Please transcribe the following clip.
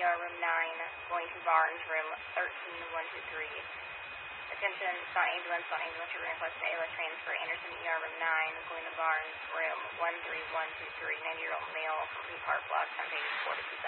ER room 9, going to Barnes room 13123. Attention, Scott Ambulance You're request to ALS transfer Anderson ER room 9, going to Barnes room 13123, 90-year-old male from Park Block, San Page 4 to 2.